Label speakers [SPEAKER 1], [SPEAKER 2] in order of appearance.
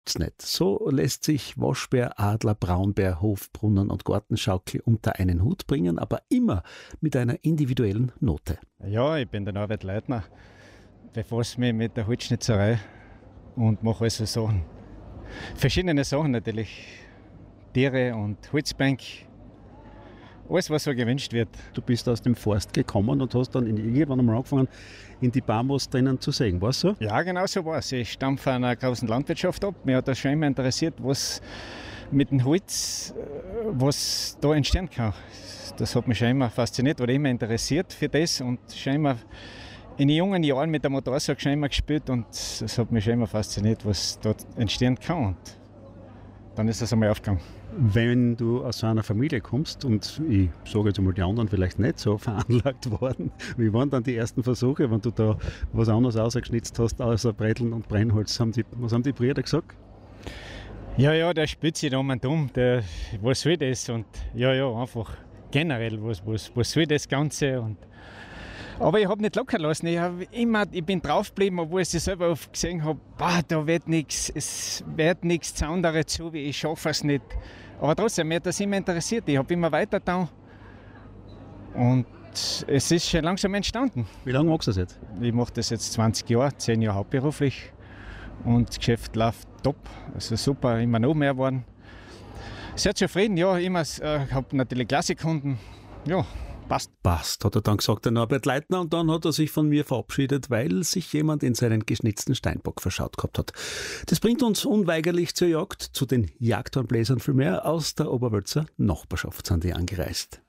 [SPEAKER 1] gibt's nicht. So lässt sich Waschbär, Adler, Braunbär, Hofbrunnen und Gartenschaukel unter einen Hut bringen, aber immer mit einer individuellen Note.
[SPEAKER 2] Ja, ich bin der Norbert Leitner, befasse mich mit der Holzschnitzerei und mache also Sachen. Verschiedene Sachen natürlich. Tiere und Holzbank. Alles, was so gewünscht wird.
[SPEAKER 1] Du bist aus dem Forst gekommen und hast dann irgendwann einmal angefangen, in die Bambus drinnen zu sägen. War es so?
[SPEAKER 2] Ja, genau so war es. Ich stamme von einer großen Landwirtschaft ab. Mir hat das schon immer interessiert, was mit dem Holz, was da entstehen kann. Das hat mich schon immer fasziniert oder immer interessiert für das und schon immer in jungen Jahren mit der Motorsäge schon immer gespielt und das hat mich schon immer fasziniert, was dort entstehen kann. Und dann ist das einmal aufgegangen.
[SPEAKER 1] Wenn du aus so einer Familie kommst und ich sage jetzt einmal, die anderen vielleicht nicht so veranlagt worden, wie waren dann die ersten Versuche, wenn du da was anderes ausgeschnitzt hast, außer Breteln und Brennholz? Was haben die Brüder gesagt?
[SPEAKER 2] Ja, der spielt sich da um und um, was soll das? Und ja, einfach generell, was soll das Ganze? Aber ich habe nicht locker lassen. Ich bin draufgeblieben, obwohl ich es selber oft gesehen habe, da wird nichts, es wird nichts Zaunderes zu, wie ich schaffe es nicht. Aber trotzdem, mir hat das immer interessiert. Ich habe immer weiter getan. Und es ist schon langsam entstanden.
[SPEAKER 1] Wie lange machst du das jetzt?
[SPEAKER 2] Ich mache das jetzt 20 Jahre, 10 Jahre hauptberuflich. Und das Geschäft läuft top, also super, immer noch mehr geworden. Sehr zufrieden, ja, ich habe natürlich Klassikkunden. Ja,
[SPEAKER 1] Passt, hat er dann gesagt, der Norbert Leitner, und dann hat er sich von mir verabschiedet, weil sich jemand in seinen geschnitzten Steinbock verschaut gehabt hat. Das bringt uns unweigerlich zur Jagd, zu den Jagdhornbläsern vielmehr. Aus der Oberwölzer Nachbarschaft sind die angereist.